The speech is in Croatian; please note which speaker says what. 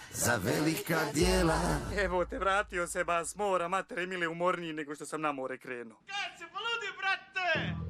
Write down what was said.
Speaker 1: za velika dijela.
Speaker 2: Evo te, vratio se ba s mora, matere mile, umorniji nego što sam na more krenuo.
Speaker 3: Kad se poludi, brate!